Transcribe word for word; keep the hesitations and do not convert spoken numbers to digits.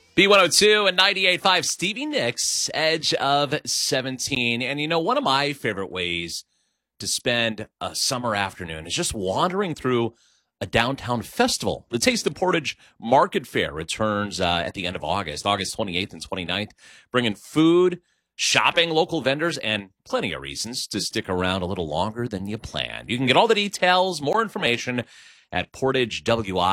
B one oh two and ninety-eight point five, Stevie Nicks, Edge of seventeen. And, you know, one of my favorite ways to spend a summer afternoon is just wandering through a downtown festival. The Taste of Portage Market Fair returns uh, at the end of August, August twenty-eighth and twenty-ninth, bringing food, shopping, local vendors, and plenty of reasons to stick around a little longer than you planned. You can get all the details, more information at Portage W I.